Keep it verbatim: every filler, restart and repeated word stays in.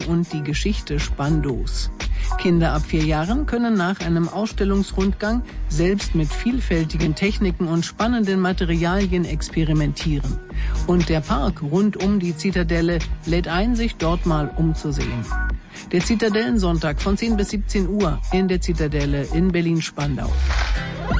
und die Geschichte Spandows. Kinder ab vier Jahren können nach einem Ausstellungsrundgang selbst mit vielfältigen Techniken und spannenden Materialien experimentieren. Und der Park rund um die Zitadelle lädt ein, sich dort mal umzusehen. Der Zitadellensonntag von zehn bis siebzehn Uhr in der Zitadelle in Berlin-Spandau.